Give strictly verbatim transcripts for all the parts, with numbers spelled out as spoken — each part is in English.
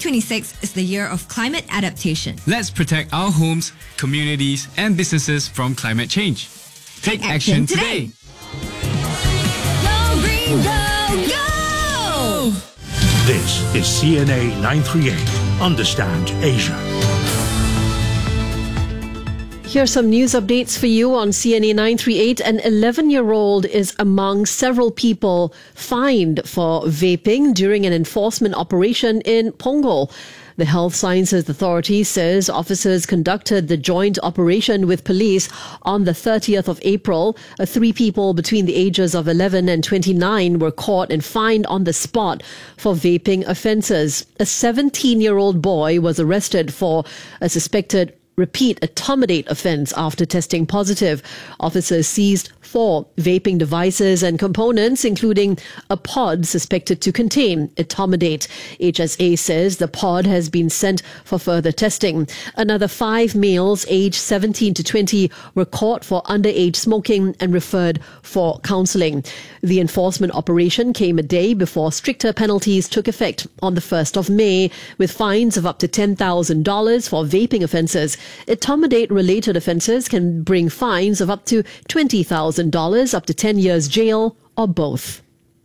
twenty-six is the year of climate adaptation. Let's protect our homes, communities, and businesses from climate change. Take, Take action, action today. today. Go green, go, go! This is C N A nine thirty-eight. Understand Asia. Here's some news updates for you on C N A nine thirty-eight. An eleven-year-old is among several people fined for vaping during an enforcement operation in Punggol. The Health Sciences Authority says officers conducted the joint operation with police on the thirtieth of April. Uh, three people between the ages of eleven and twenty-nine were caught and fined on the spot for vaping offences. A seventeen-year-old boy was arrested for a suspected repeat etomidate offence after testing positive. Officers seized four vaping devices and components, including a pod suspected to contain etomidate. H S A says the pod has been sent for further testing. Another five males aged seventeen to twenty were caught for underage smoking and referred for counselling. The enforcement operation came a day before stricter penalties took effect on the first of May, with fines of up to ten thousand dollars for vaping offences. Etomidate-related offences can bring fines of up to twenty thousand dollars, up to ten years jail, or both.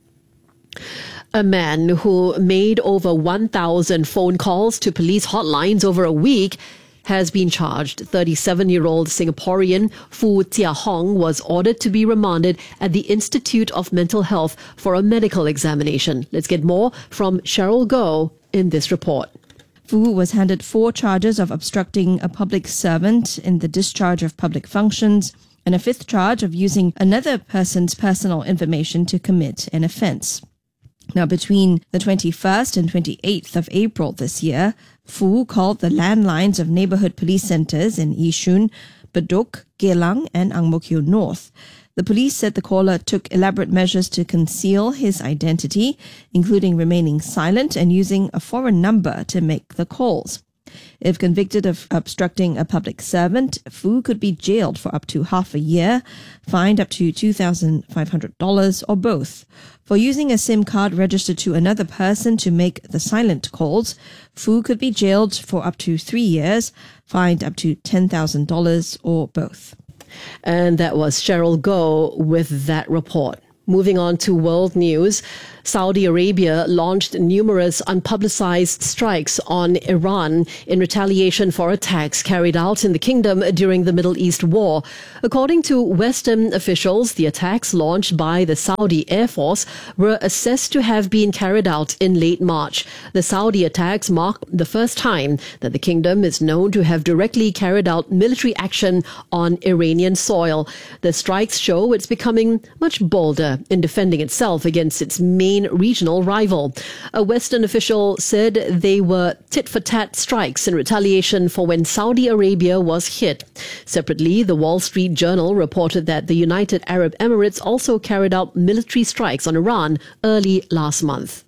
A man who made over one thousand phone calls to police hotlines over a week has been charged. thirty-seven-year-old Singaporean Fu Tia Hong was ordered to be remanded at the Institute of Mental Health for a medical examination. Let's get more from Cheryl Goh in this report. Fu was handed four charges of obstructing a public servant in the discharge of public functions and a fifth charge of using another person's personal information to commit an offence. Now, between the twenty-first and twenty-eighth of April this year, Fu called the landlines of neighbourhood police centres in Yishun, Bedok, Geylang and Ang Mo Kio North. The police said the caller took elaborate measures to conceal his identity, including remaining silent and using a foreign number to make the calls. If convicted of obstructing a public servant, Fu could be jailed for up to half a year, fined up to two thousand five hundred dollars, or both. For using a SIM card registered to another person to make the silent calls, Fu could be jailed for up to three years, fined up to ten thousand dollars, or both. And that was Cheryl Goh with that report. Moving on to world news, Saudi Arabia launched numerous unpublicized strikes on Iran in retaliation for attacks carried out in the kingdom during the Middle East war. According to Western officials, the attacks launched by the Saudi Air Force were assessed to have been carried out in late March. The Saudi attacks mark the first time that the kingdom is known to have directly carried out military action on Iranian soil. The strikes show it's becoming much bolder in defending itself against its main regional rival. A Western official said they were tit-for-tat strikes in retaliation for when Saudi Arabia was hit. Separately, the Wall Street Journal reported that the United Arab Emirates also carried out military strikes on Iran early last month.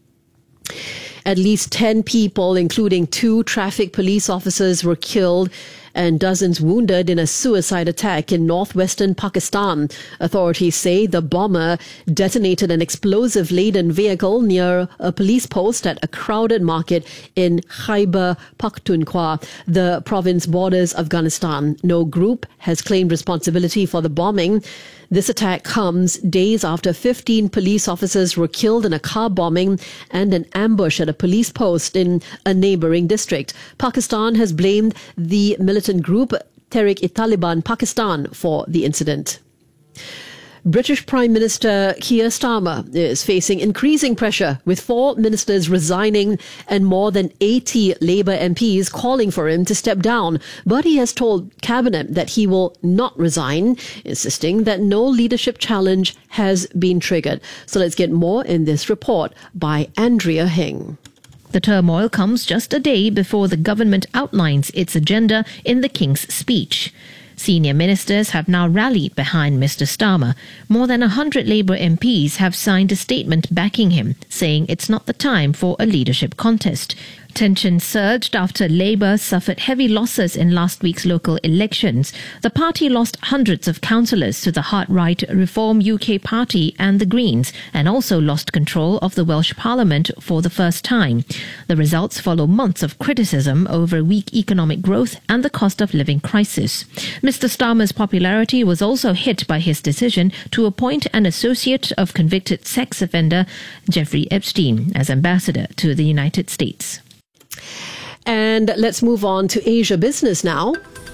At least ten people, including two traffic police officers, were killed and dozens wounded in a suicide attack in northwestern Pakistan. Authorities say the bomber detonated an explosive-laden vehicle near a police post at a crowded market in Khyber Pakhtunkhwa. The province borders Afghanistan. No group has claimed responsibility for the bombing. This attack comes days after fifteen police officers were killed in a car bombing and an ambush at a police post in a neighbouring district. Pakistan has blamed the militant group Tehrik-e-Taliban Pakistan for the incident. British Prime Minister Keir Starmer is facing increasing pressure, with four ministers resigning and more than eighty Labour M Ps calling for him to step down. But he has told Cabinet that he will not resign, insisting that no leadership challenge has been triggered. So let's get more in this report by Andrea Heng. The turmoil comes just a day before the government outlines its agenda in the King's Speech. Senior ministers have now rallied behind Mister Starmer. More than one hundred Labour M Ps have signed a statement backing him, saying it's not the time for a leadership contest. Tensions surged after Labour suffered heavy losses in last week's local elections. The party lost hundreds of councillors to the hard-right Reform U K Party and the Greens, and also lost control of the Welsh Parliament for the first time. The results follow months of criticism over weak economic growth and the cost of living crisis. Mister Starmer's popularity was also hit by his decision to appoint an associate of convicted sex offender Jeffrey Epstein as ambassador to the United States. And let's move on to Asia business now.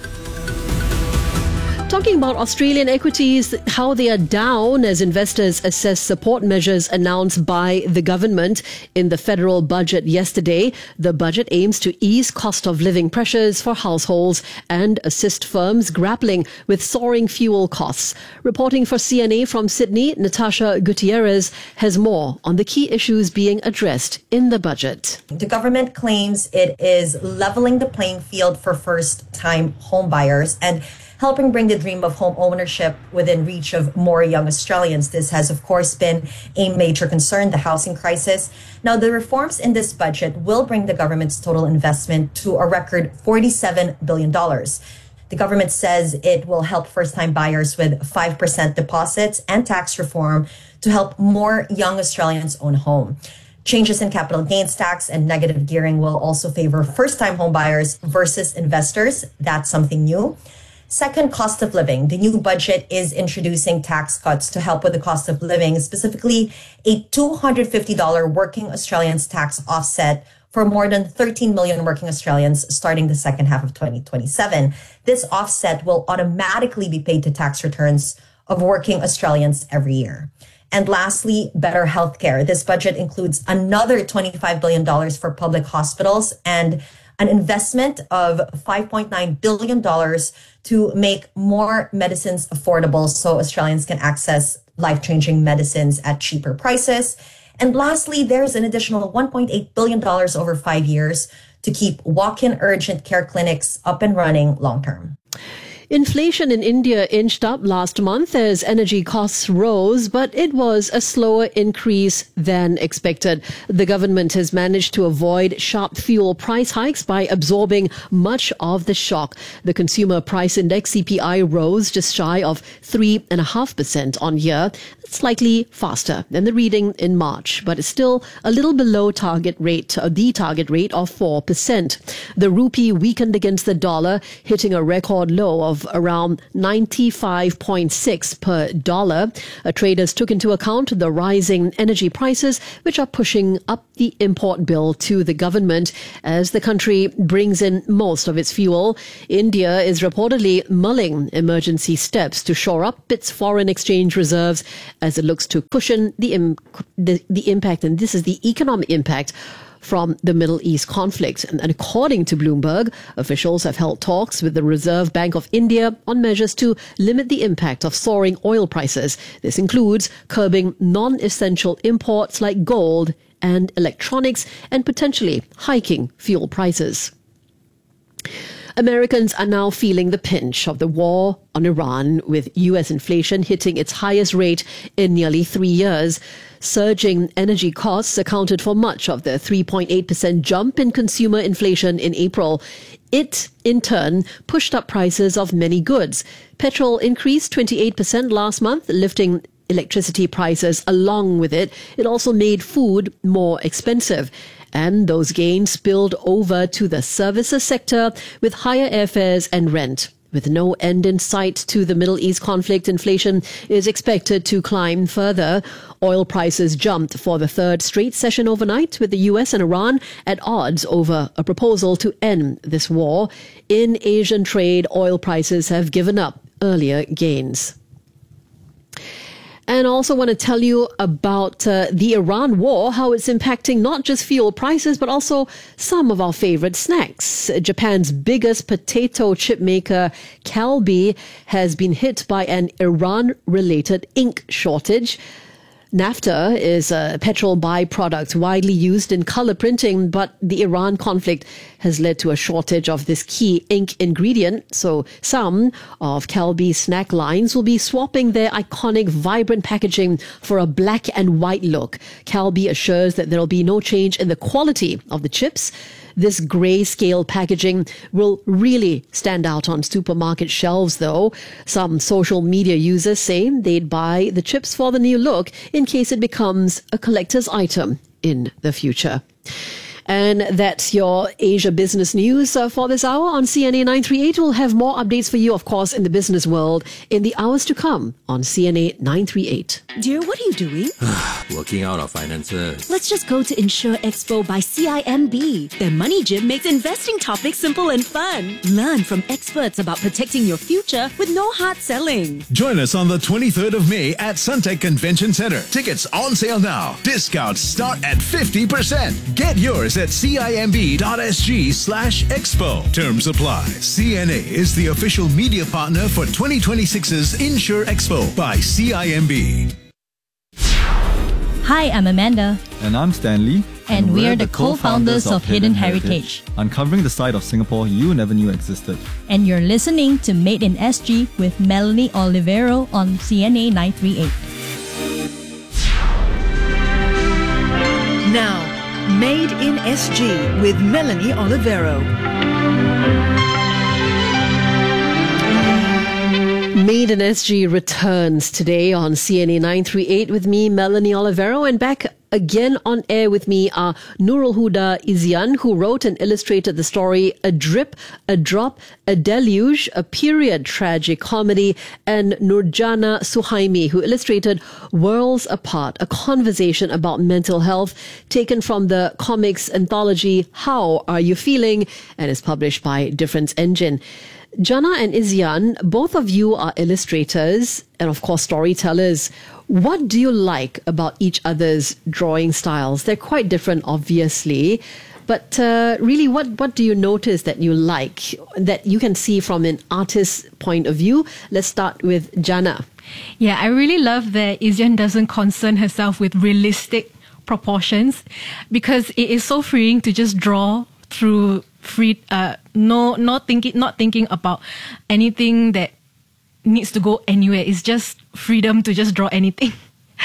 Talking about Australian equities, how they are down as investors assess support measures announced by the government in the federal budget yesterday. The budget aims to ease cost of living pressures for households and assist firms grappling with soaring fuel costs. Reporting for C N A from Sydney, Natasha Gutierrez has more on the key issues being addressed in the budget. The government claims it is leveling the playing field for first-time home buyers and helping bring the dream of home ownership within reach of more young Australians. This has, of course, been a major concern, the housing crisis. Now, the reforms in this budget will bring the government's total investment to a record forty-seven billion dollars. The government says it will help first-time buyers with five percent deposits and tax reform to help more young Australians own a home. Changes in capital gains tax and negative gearing will also favor first-time home buyers versus investors. That's something new. Second, cost of living. The new budget is introducing tax cuts to help with the cost of living, specifically a two hundred fifty dollars working Australians tax offset for more than thirteen million working Australians starting the second half of twenty twenty-seven. This offset will automatically be paid to tax returns of working Australians every year. And lastly, better healthcare. This budget includes another twenty-five billion dollars for public hospitals and an investment of five point nine billion dollars to make more medicines affordable so Australians can access life-changing medicines at cheaper prices. And lastly, there's an additional one point eight billion dollars over five years to keep walk-in urgent care clinics up and running long-term. Inflation in India inched up last month as energy costs rose, but it was a slower increase than expected. The government has managed to avoid sharp fuel price hikes by absorbing much of the shock. The consumer price index, C P I, rose just shy of three point five percent on year. That's slightly faster than the reading in March, but it's still a little below target rate, uh, the target rate of four percent. The rupee weakened against the dollar, hitting a record low of around ninety-five point six per dollar. Uh, traders took into account the rising energy prices, which are pushing up the import bill to the government as the country brings in most of its fuel. India is reportedly mulling emergency steps to shore up its foreign exchange reserves as it looks to cushion the, im- the, the impact, and this is the economic impact from the Middle East conflict. And, and according to Bloomberg, officials have held talks with the Reserve Bank of India on measures to limit the impact of soaring oil prices. This includes curbing non-essential imports like gold and electronics and potentially hiking fuel prices. Americans are now feeling the pinch of the war on Iran, with U S inflation hitting its highest rate in nearly three years. Surging energy costs accounted for much of the three point eight percent jump in consumer inflation in April. It, in turn, pushed up prices of many goods. Petrol increased twenty-eight percent last month, lifting electricity prices along with it. It also made food more expensive. And those gains spilled over to the services sector with higher airfares and rent. With no end in sight to the Middle East conflict, inflation is expected to climb further. Oil prices jumped for the third straight session overnight, with the U S and Iran at odds over a proposal to end this war. In Asian trade, oil prices have given up earlier gains. And also want to tell you about uh, the Iran war, how it's impacting not just fuel prices, but also some of our favorite snacks. Japan's biggest potato chip maker, Calbee, has been hit by an Iran-related ink shortage. Naphtha is a petrol byproduct widely used in color printing, but the Iran conflict has led to a shortage of this key ink ingredient. So some of Calbee's snack lines will be swapping their iconic vibrant packaging for a black and white look. Calbee assures that there will be no change in the quality of the chips. This grayscale packaging will really stand out on supermarket shelves, though. Some social media users say they'd buy the chips for the new look in case it becomes a collector's item in the future. And that's your Asia business news uh, for this hour on C N A nine thirty-eight. We'll have more updates for you, of course, in the business world in the hours to come on C N A nine thirty-eight. Dear, what are you doing? Working out our finances. Let's just go to Insure Expo by C I M B. Their money gym makes investing topics simple and fun. Learn from experts about protecting your future with no hard selling. Join us on the twenty-third of May at Suntec Convention Centre. Tickets on sale now. Discounts start at fifty percent. Get yours at cimb.sg slash expo. Terms apply. C N A is the official media partner for twenty twenty-six's Insure Expo by C I M B. Hi, I'm Amanda. And I'm Stanley. And, and we're, we're the co-founders of Hidden Heritage, Heritage, uncovering the side of Singapore you never knew existed. And you're listening to Made in S G with Melanie Olivero on C N A nine thirty-eight. Now, Made in S G with Melanie Olivero. Made in S G returns today on C N A nine thirty-eight with me, Melanie Olivero, and back again on air with me are Nurul Huda Izyan, who wrote and illustrated the story A Drip, A Drop, A Deluge, a period tragic comedy, and Nurjana Suhaimi, who illustrated Worlds Apart, a conversation about mental health, taken from the comics anthology How Are You Feeling, and is published by Difference Engine. Jana and Izyan, both of you are illustrators and, of course, storytellers. What do you like about each other's drawing styles? They're quite different, obviously. But uh, really, what, what do you notice that you like, that you can see from an artist's point of view? Let's start with Jana. Yeah, I really love that Izyan doesn't concern herself with realistic proportions, because it is so freeing to just draw through free, uh, no, not thinking, not thinking about anything that needs to go anywhere. It's just freedom to just draw anything.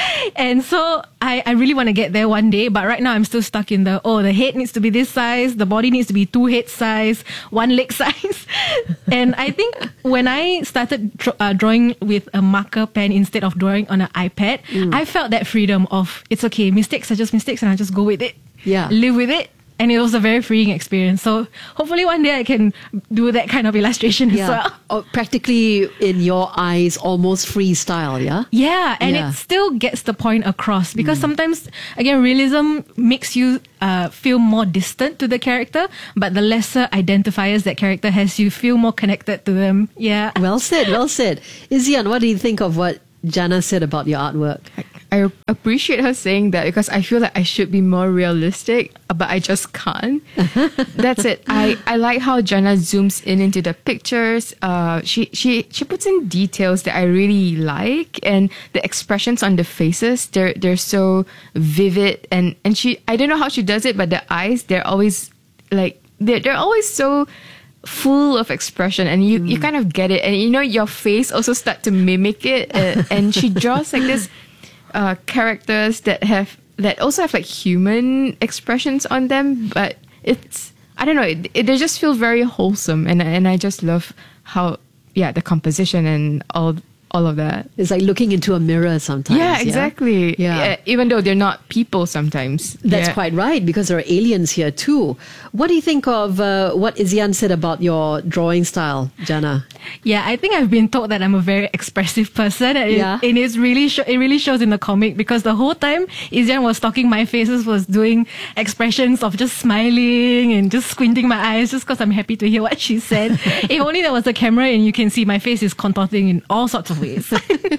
And so I, I really want to get there one day, but right now I'm still stuck in the, oh, the head needs to be this size, the body needs to be two head size, one leg size. And I think when I started dr- uh, drawing with a marker pen instead of drawing on an iPad, mm. I felt that freedom of, it's okay, mistakes are just mistakes and I just go with it. Yeah. Live with it. And it was a very freeing experience. So hopefully one day I can do that kind of illustration yeah. as well. Oh, practically, in your eyes, almost freestyle, yeah? Yeah, and yeah. it still gets the point across. Because mm. sometimes, again, realism makes you uh, feel more distant to the character. But the lesser identifiers that character has, you feel more connected to them. Yeah. Well said, well said. Izyan, what do you think of what Jana said about your artwork? I appreciate her saying that, because I feel like I should be more realistic, but I just can't. That's it. I, I like how Jana zooms in into the pictures. Uh, she, she she puts in details that I really like, and the expressions on the faces, they're they're so vivid, and, and she I don't know how she does it, but the eyes, they're always like they're they're always so full of expression, and you, mm. you kind of get it, and you know your face also start to mimic it, and, and she draws like this uh, characters that have that also have like human expressions on them, but it's I don't know, it, it, they just feel very wholesome, and and I just love how yeah the composition and all all of that. It's like looking into a mirror sometimes. Yeah, exactly. Yeah, yeah. Even though they're not people sometimes. That's yeah. quite right, because there are aliens here too. What do you think of uh, what Izyan said about your drawing style, Jana? Yeah, I think I've been told that I'm a very expressive person, and yeah. it, it is really sh- it really shows in the comic, because the whole time Izyan was talking, my faces was doing expressions of just smiling and just squinting my eyes, just because I'm happy to hear what she said. If only there was a camera and you can see my face is contorting in all sorts of ways.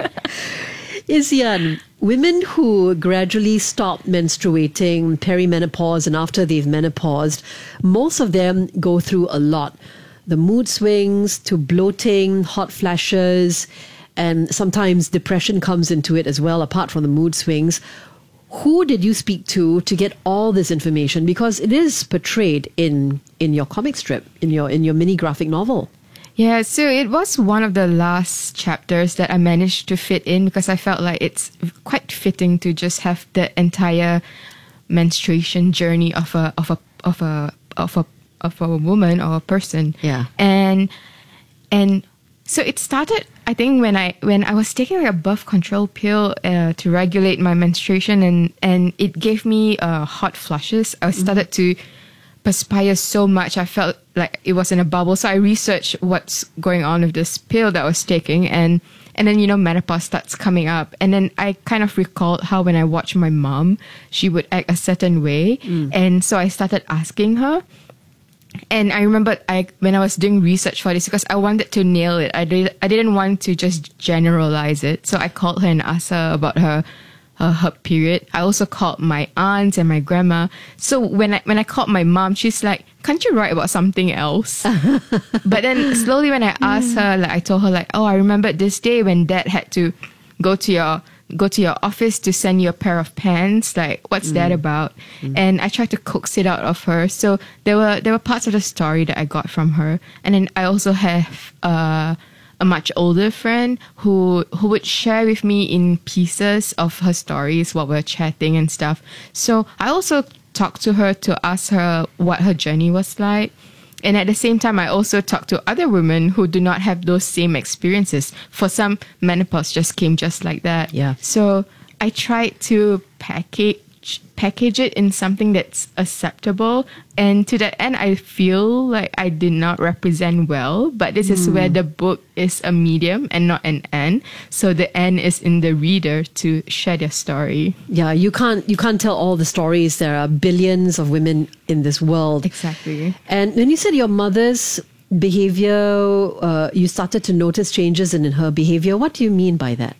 Izyan, women who gradually stop menstruating, perimenopause, and after they've menopaused, most of them go through a lot. The mood swings to bloating, hot flashes, and sometimes depression comes into it as well, apart from the mood swings. Who did you speak to to get all this information? Because it is portrayed in, in your comic strip, in your in your mini graphic novel. Yeah, so it was one of the last chapters that I managed to fit in, because I felt like it's quite fitting to just have the entire menstruation journey of a of a of a of a of a woman or a person. Yeah. And and so it started, I think, when I when I was taking like a birth control pill uh, to regulate my menstruation, and and it gave me uh, hot flushes. I started mm-hmm. to perspire so much. I felt like it was in a bubble. So I researched what's going on with this pill that I was taking, and and then, you know, menopause starts coming up. And then I kind of recalled how when I watched my mom, she would act a certain way. Mm. And so I started asking her. And I remember I when I was doing research for this, because I wanted to nail it. I did I didn't want to just generalize it. So I called her and asked her about her her, her period. I also called my aunts and my grandma. So when I when I called my mom, she's like, "Can't you write about something else?" But then slowly when I asked her, like I told her like, "Oh, I remember this day when Dad had to go to your go to your office to send you a pair of pants. Like, what's mm. that about?" Mm. And I tried to coax it out of her. So there were there were parts of the story that I got from her. And then I also have uh, a much older friend who who would share with me in pieces of her stories while we're chatting and stuff. So I also talked to her to ask her what her journey was like. And at the same time, I also talked to other women who do not have those same experiences. For some, menopause just came just like that. Yeah. So I tried to package package it in something that's acceptable. And to that end, I feel like I did not represent well. But this mm. is where the book is a medium and not an end. So the end is in the reader to share their story. Yeah, you can't you can't tell all the stories. There are billions of women in this world. Exactly. And when you said your mother's behavior, uh, you started to notice changes in, in her behavior. What do you mean by that?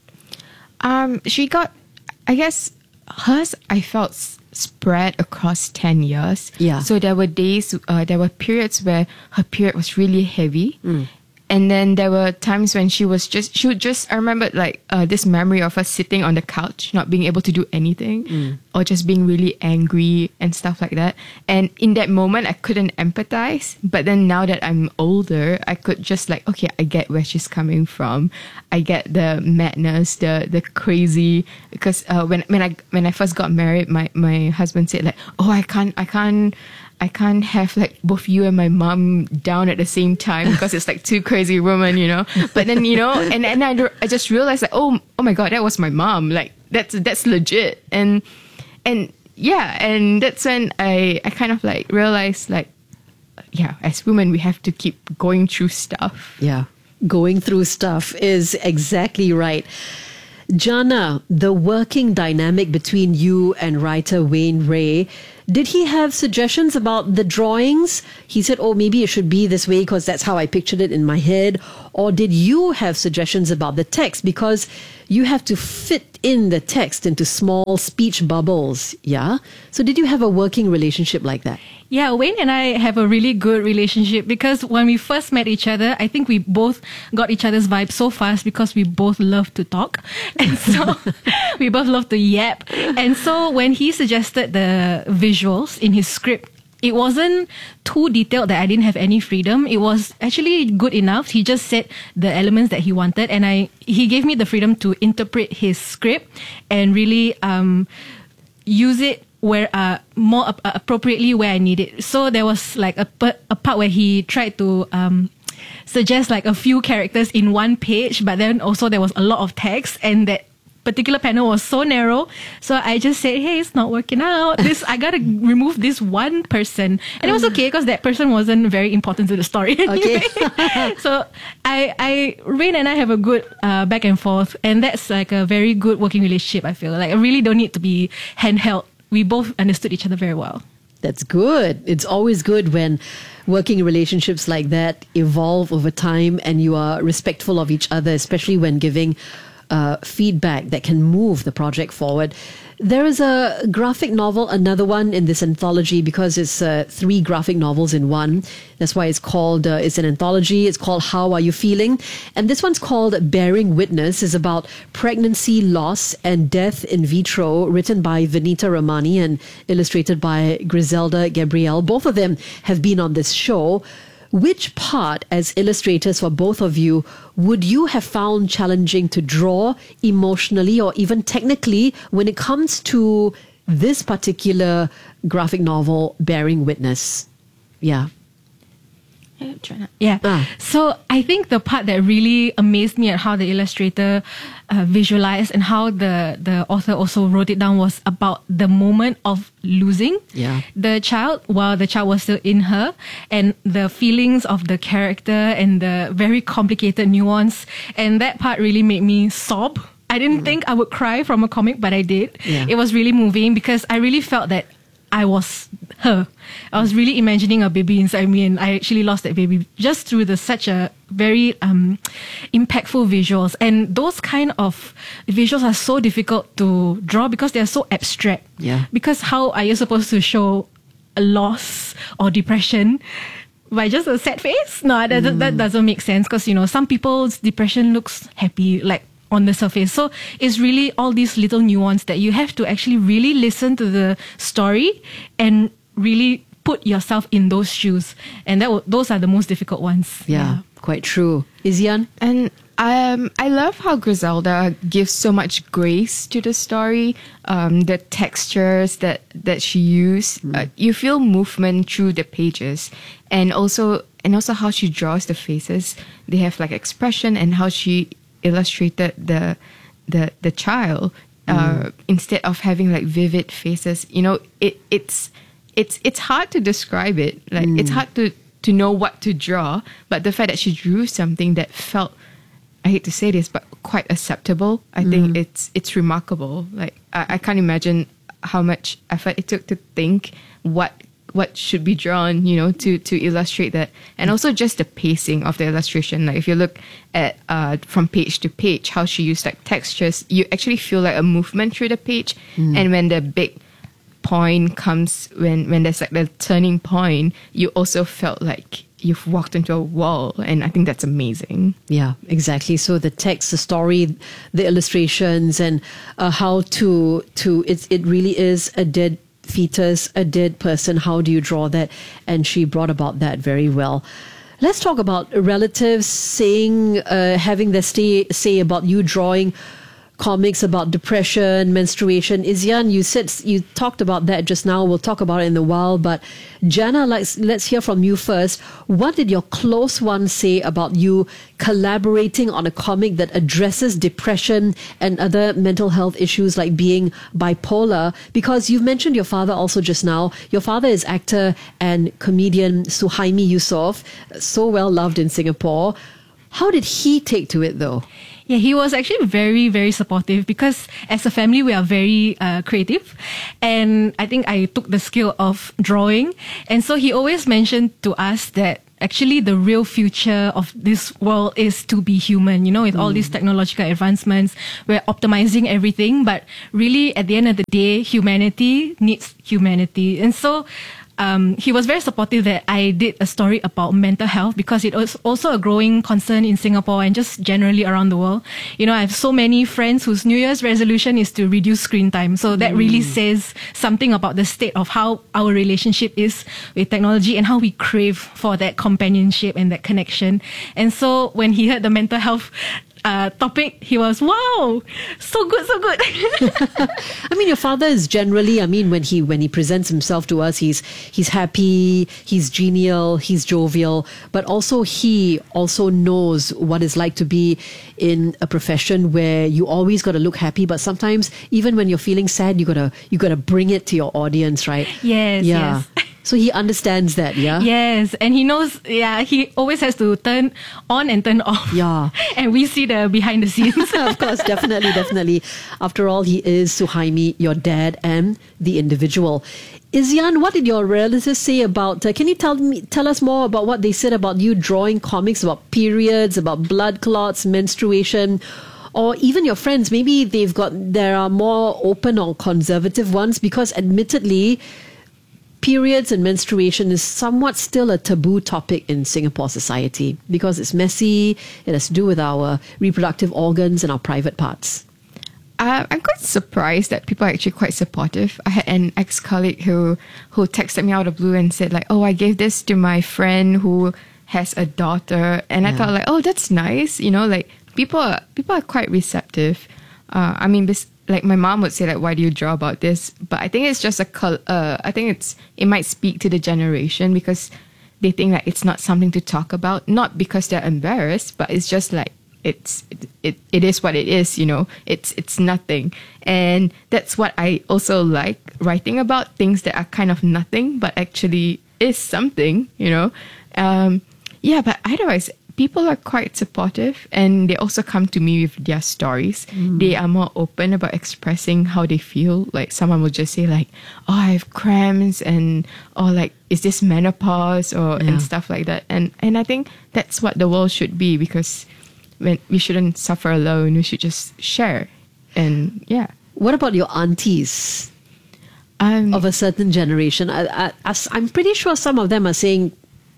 Um, she got, I guess, hers, I felt s- spread across ten years. Yeah. So there were days, uh, there were periods where her period was really heavy. Mm. And then there were times when she was just, she would just, I remember like uh, this memory of her sitting on the couch, not being able to do anything, Mm. or just being really angry and stuff like that. And in that moment, I couldn't empathize. But then now that I'm older, I could just like, okay, I get where she's coming from. I get the madness, the the crazy. Because uh, when when I when I first got married, my my husband said like, oh, I can't, I can't. I can't have like both you and my mom down at the same time because it's like two crazy women, you know. But then, you know, and, and I, I just realized like, oh, oh my God, that was my mom. Like that's, that's legit. And, and yeah, and that's when I, I kind of like realized like, yeah, as women, we have to keep going through stuff. Yeah. Going through stuff is exactly right. Jana, the working dynamic between you and writer Wayne Ray, did he have suggestions about the drawings? He said, oh, maybe it should be this way because that's how I pictured it in my head. Or did you have suggestions about the text? Because you have to fit in the text into small speech bubbles, yeah? So did you have a working relationship like that? Yeah, Wayne and I have a really good relationship because when we first met each other, I think we both got each other's vibe so fast because we both love to talk. And so we both love to yap. And so when he suggested the visuals in his script, it wasn't too detailed that I didn't have any freedom. It was actually good enough. He just said the elements that he wanted, and I he gave me the freedom to interpret his script and really um, use it where uh, more uh, appropriately where I need it. So there was like a, a part where he tried to um, suggest like a few characters in one page, but then also there was a lot of text, and that particular panel was so narrow. So I just said, hey, it's not working out. This I gotta remove this one person, and it was okay because that person wasn't very important to the story anyway. Okay. So I, I, Rain and I have a good uh, back and forth, and that's like a very good working relationship. I feel like I really don't need to be handheld. We both understood each other very well. That's good. It's always good when working relationships like that evolve over time and you are respectful of each other, especially when giving Uh, feedback that can move the project forward. There is a graphic novel, another one in this anthology, because it's uh, three graphic novels in one. That's why it's called, uh, it's an anthology. It's called How Are You Feeling? And this one's called Bearing Witness. It's about pregnancy, loss, and death in vitro, written by Vinita Ramani and illustrated by Griselda Gabriel. Both of them have been on this show. Which part, as illustrators for both of you, would you have found challenging to draw emotionally or even technically when it comes to this particular graphic novel, Bearing Witness? Yeah. Yeah. Ah. So I think the part that really amazed me at how the illustrator uh, visualized and how the, the author also wrote it down was about the moment of losing yeah. the child while the child was still in her, and the feelings of the character and the very complicated nuance. And that part really made me sob. I didn't mm. think I would cry from a comic, but I did. Yeah. It was really moving because I really felt that I was her. I was really imagining a baby inside me, and I actually lost that baby just through the such a very um, impactful visuals. And those kind of visuals are so difficult to draw because they are so abstract. Yeah. Because how are you supposed to show a loss or depression by just a sad face? No, that, mm. that doesn't make sense, because, you know, some people's depression looks happy, like on the surface. So it's really all these little nuance that you have to actually really listen to the story and really put yourself in those shoes. And that w- those are the most difficult ones. Yeah, yeah. Quite true. Isian? And um, I love how Griselda gives so much grace to the story. Um, the textures that, that she used. Mm. Uh, you feel movement through the pages. And also, and also how she draws the faces. They have like expression, and how she illustrated the the the child uh, mm. instead of having like vivid faces. You know, it it's it's it's hard to describe it. Like mm. it's hard to to know what to draw. But the fact that she drew something that felt, I hate to say this, but quite acceptable, I mm. think it's it's remarkable. Like I, I can't imagine how much effort it took to think what what should be drawn, you know, to, to illustrate that. And also just the pacing of the illustration. Like if you look at uh, from page to page, how she used like textures, you actually feel like a movement through the page. Mm. And when the big point comes, when, when there's like the turning point, you also felt like you've walked into a wall. And I think that's amazing. Yeah, exactly. So the text, the story, the illustrations, and uh, how to, to it, it really is a dead fetus, a dead person. How do you draw that? And she brought about that very well. Let's talk about relatives saying, uh, having their say, say about you drawing comics about depression, menstruation. Isian, you said you talked about that just now. We'll talk about it in a while. But Jana, let's let's hear from you first. What did your close ones say about you collaborating on a comic that addresses depression and other mental health issues like being bipolar? Because you've mentioned your father also just now. Your father is actor and comedian Suhaimi Yusof, so well loved in Singapore. How did he take to it though? Yeah, he was actually very, very supportive, because as a family, we are very uh, creative. And I think I took the skill of drawing. And so he always mentioned to us that actually the real future of this world is to be human. You know, with mm. all these technological advancements, we're optimizing everything. But really, at the end of the day, humanity needs humanity. And so Um, he was very supportive that I did a story about mental health, because it was also a growing concern in Singapore and just generally around the world. You know, I have so many friends whose New Year's resolution is to reduce screen time. So that mm. really says something about the state of how our relationship is with technology and how we crave for that companionship and that connection. And so when he heard the mental health Uh, topic, he was, wow, so good, so good. I mean, your father is generally, I mean, when he when he presents himself to us, he's he's happy, he's genial, he's jovial, but also he also knows what it's like to be in a profession where you always got to look happy, but sometimes even when you're feeling sad, you gotta you gotta bring it to your audience, right? Yes, yeah. yes. So he understands that, yeah? Yes, and he knows, yeah, he always has to turn on and turn off. Yeah. And we see the behind the scenes. Of course, definitely, definitely. After all, he is Suhaimi, your dad, and the individual. Isian, what did your relatives say about, uh, can you tell me, tell us more about what they said about you drawing comics about periods, about blood clots, menstruation, or even your friends? Maybe they've got, there are more open or conservative ones, because admittedly, periods and menstruation is somewhat still a taboo topic in Singapore society, because it's messy, it has to do with our reproductive organs and our private parts. Uh, I'm quite surprised that people are actually quite supportive. I had an ex-colleague who, who texted me out of the blue and said like, oh, I gave this to my friend who has a daughter. And yeah. I thought like, oh, that's nice. You know, like people are, people are quite receptive. Uh, I mean, bes- like my mom would say like, why do you draw about this? But I think it's just a col- uh, I think it's it might speak to the generation, because they think that it's not something to talk about, not because they're embarrassed, but it's just like, it's it, it, it is what it is, you know, it's it's nothing. And that's what I also like, writing about things that are kind of nothing, but actually is something, you know. Um, yeah, but otherwise, people are quite supportive, and they also come to me with their stories. Mm. They are more open about expressing how they feel. Like someone will just say like, oh, I have cramps, and or like, is this menopause, or Yeah. and stuff like that. And and I think that's what the world should be, because when we shouldn't suffer alone, we should just share. And yeah. What about your aunties um, of a certain generation? I, I, as- I'm pretty sure some of them are saying,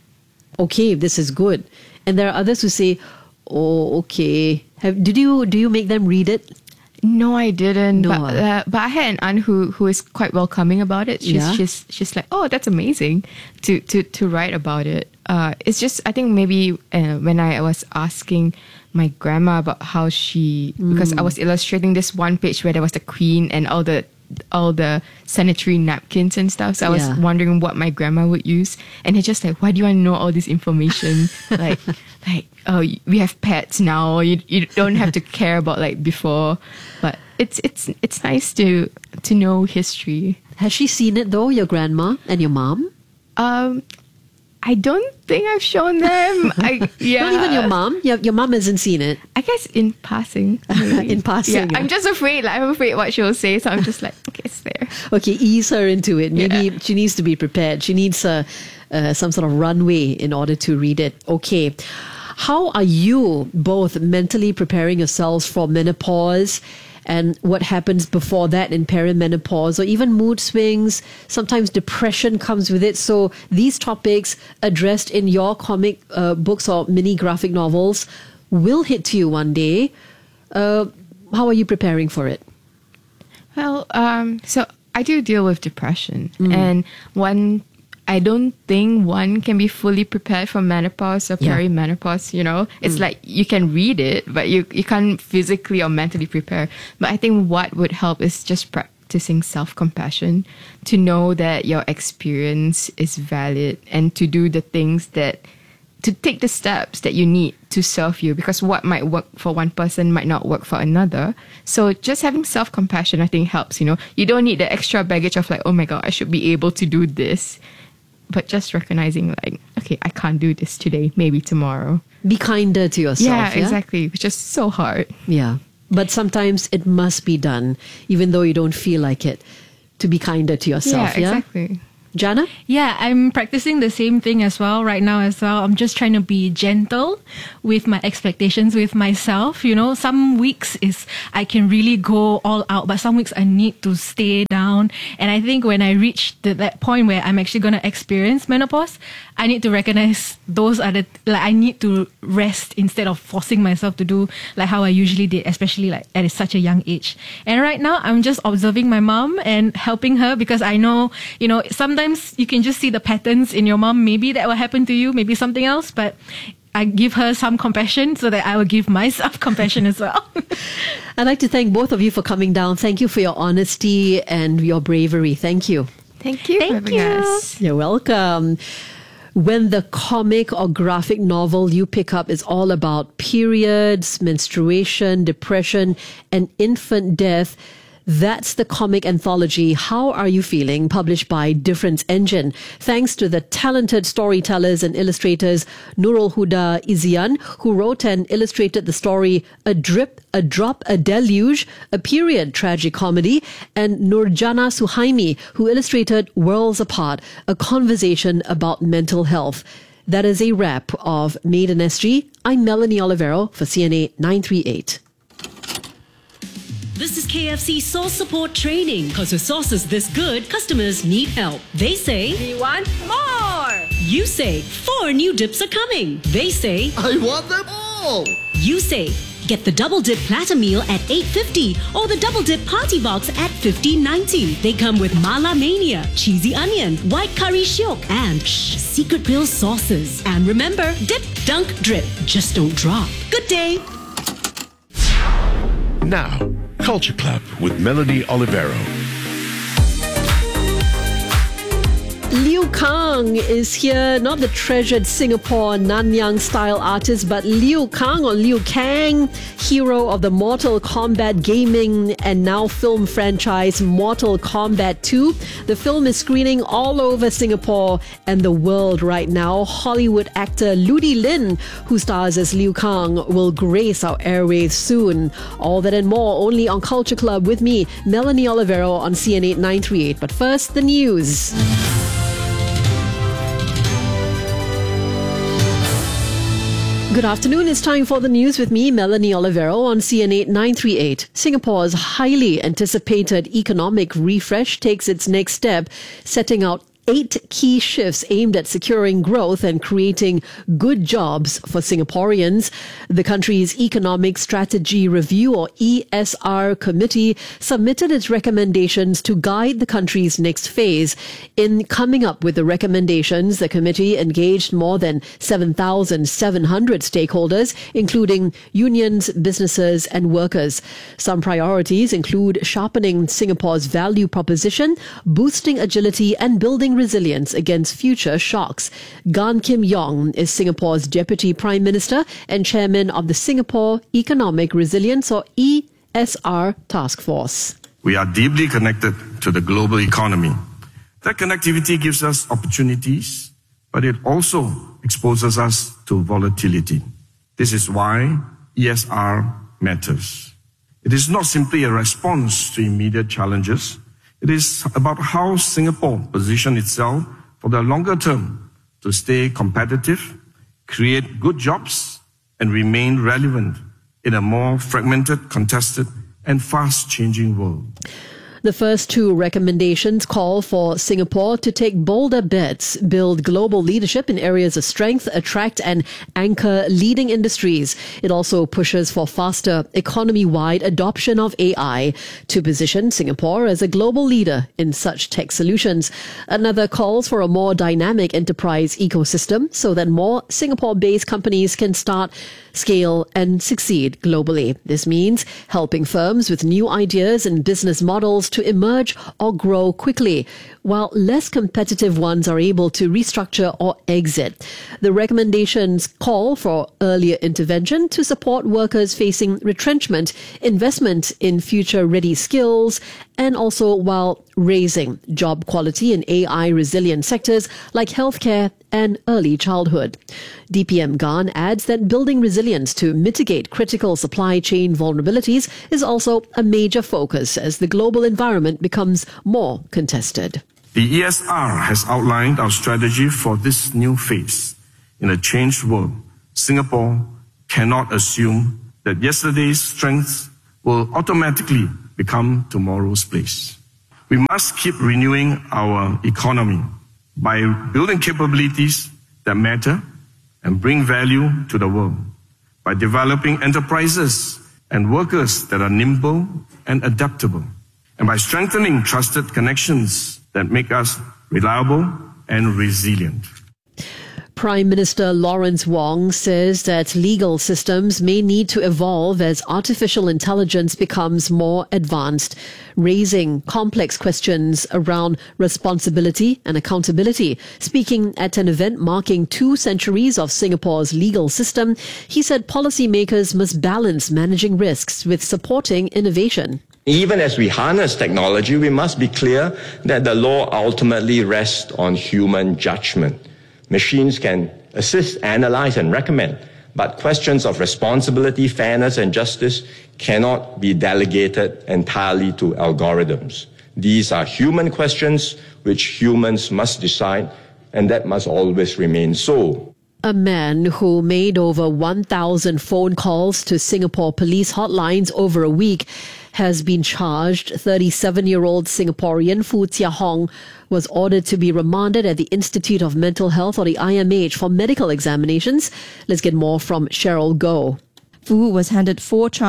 okay, this is good. And there are others who say, oh, okay. Have, did you, do you make them read it? No, I didn't. No, but, ah. uh, but I had an aunt who, who is quite welcoming about it. She's Yeah? she's she's like, oh, that's amazing to to to write about it. Uh, it's just, I think maybe uh, when I was asking my grandma about how she, because I was illustrating this one page where there was the queen and all the all the sanitary napkins and stuff. So I was Yeah. wondering what my grandma would use, and they're just like, why do you want to know all this information? like like oh, we have pets now. You you don't have to care about like before. But it's it's it's nice to to know history. Has she seen it though, your grandma and your mom? Um, I don't think I've shown them. I yeah. Not even your mom? Your, your mom hasn't seen it? I guess in passing. maybe. In passing, Yeah, yeah. I'm just afraid. Like, I'm afraid what she'll say. So I'm just like, okay, it's there. Okay, ease her into it. Maybe she needs to be prepared. She needs uh, uh, some sort of runway in order to read it. Okay. How are you both mentally preparing yourselves for menopause and what happens before that in perimenopause, or even mood swings? Sometimes depression comes with it. So these topics addressed in your comic uh, books or mini graphic novels will hit to you one day. Uh, how are you preparing for it? Well, um, so I do deal with depression, and one, I don't think one can be fully prepared for menopause or Yeah. perimenopause. You know, it's Mm. like you can read it, but you you can't physically or mentally prepare. But I think what would help is just practicing self-compassion, to know that your experience is valid, and to do the things that, to take the steps that you need to serve you, because what might work for one person might not work for another. So just having self-compassion, I think, helps. You know, you don't need the extra baggage of like, oh my God, I should be able to do this. But just recognizing like, okay, I can't do this today, maybe tomorrow. Be kinder to yourself. Yeah, Yeah, exactly. Which is so hard. Yeah. But sometimes it must be done, even though you don't feel like it, to be kinder to yourself. Yeah, Yeah, exactly. Jana? Yeah, I'm practicing the same thing as well right now as well. I'm just trying to be gentle with my expectations with myself. You know, some weeks is I can really go all out, but some weeks I need to stay down. And I think when I reach the, that point where I'm actually going to experience menopause, I need to recognize those are the, like, I need to rest instead of forcing myself to do like how I usually did, especially like at such a young age. And right now I'm just observing my mom and helping her, because I know, you know, sometimes you can just see the patterns in your mom. Maybe that will happen to you, maybe something else, but I give her some compassion so that I will give myself compassion as well. I'd like to thank both of you for coming down. Thank you for your honesty and your bravery. Thank you. Thank you Thank for having you. us. You're welcome. When the comic or graphic novel you pick up is all about periods, menstruation, depression, and infant death, that's the comic anthology How Are You Feeling, published by Difference Engine. Thanks to the talented storytellers and illustrators Nurul Huda Izian, who wrote and illustrated the story A Drip, A Drop, A Deluge, a period tragic comedy, and Nurjana Suhaimi, who illustrated Worlds Apart, a conversation about mental health. That is a wrap of Made in S G. I'm Melanie Olivero for C N A nine three eight. This is K F C Sauce Support Training. Because with sauces this good, customers need help. They say, we want more. You say, four new dips are coming. They say, I want them all. You say, get the Double Dip Platter Meal at eight fifty or the Double Dip Party Box at fifteen ninety. They come with Mala Mania, Cheesy Onion, White Curry Shiok, and shh, Secret Grill sauces. And remember, dip, dunk, drip. Just don't drop. Good day. Now, Culture Club with Melanie Olivero. Liu Kang is here, not the treasured Singapore Nanyang style artist, but Liu Kang or Liu Kang, hero of the Mortal Kombat gaming and now film franchise Mortal Kombat two. The film is screening all over Singapore and the world right now. Hollywood actor Ludi Lin, who stars as Liu Kang, will grace our airwaves soon. All that and more only on Culture Club with me, Melanie Olivero on C N eight nine three eight. But first, the news. Good afternoon. It's time for the news with me, Melanie Olivero on C N eight nine three eight. Singapore's highly anticipated economic refresh takes its next step, setting out eight key shifts aimed at securing growth and creating good jobs for Singaporeans. The country's Economic Strategy Review, or E S R Committee, submitted its recommendations to guide the country's next phase. In coming up with the recommendations, the committee engaged more than seven thousand seven hundred stakeholders, including unions, businesses and workers. Some priorities include sharpening Singapore's value proposition, boosting agility and building resilience against future shocks. Gan Kim Yong is Singapore's Deputy Prime Minister and Chairman of the Singapore Economic Resilience, or E S R Task Force. We are deeply connected to the global economy. That connectivity gives us opportunities, but it also exposes us to volatility. This is why E S R matters. It is not simply a response to immediate challenges. It is about how Singapore positions itself for the longer term to stay competitive, create good jobs, and remain relevant in a more fragmented, contested, and fast-changing world. The first two recommendations call for Singapore to take bolder bets, build global leadership in areas of strength, attract and anchor leading industries. It also pushes for faster economy-wide adoption of A I to position Singapore as a global leader in such tech solutions. Another calls for a more dynamic enterprise ecosystem so that more Singapore-based companies can start, scale and succeed globally. This means helping firms with new ideas and business models to emerge or grow quickly, while less competitive ones are able to restructure or exit. The recommendations call for earlier intervention to support workers facing retrenchment, investment in future-ready skills, and also while raising job quality in A I-resilient sectors like healthcare and early childhood. D P M Gan adds that building resilience to mitigate critical supply chain vulnerabilities is also a major focus as the global environment becomes more contested. The E S R has outlined our strategy for this new phase. In a changed world, Singapore cannot assume that yesterday's strengths will automatically become tomorrow's place. We must keep renewing our economy by building capabilities that matter and bring value to the world, by developing enterprises and workers that are nimble and adaptable, and by strengthening trusted connections that make us reliable and resilient. Prime Minister Lawrence Wong says that legal systems may need to evolve as artificial intelligence becomes more advanced, raising complex questions around responsibility and accountability. Speaking at an event marking two centuries of Singapore's legal system, he said policymakers must balance managing risks with supporting innovation. Even as we harness technology, we must be clear that the law ultimately rests on human judgment. Machines can assist, analyze, and recommend, but questions of responsibility, fairness, and justice cannot be delegated entirely to algorithms. These are human questions which humans must decide, and that must always remain so. A man who made over one thousand phone calls to Singapore police hotlines over a week has been charged. thirty-seven-year-old Singaporean Fu Tia Hong was ordered to be remanded at the Institute of Mental Health, or the I M H, for medical examinations. Let's get more from Cheryl Goh. Fu was handed four charges